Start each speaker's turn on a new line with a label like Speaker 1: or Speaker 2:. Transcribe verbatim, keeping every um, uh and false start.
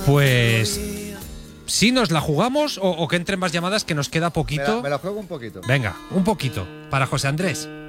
Speaker 1: Pues si nos la jugamos o, o que entren más llamadas, que nos queda
Speaker 2: Me la,
Speaker 1: poquito.
Speaker 2: me la juego un poquito.
Speaker 1: Venga, un poquito para José Andrés.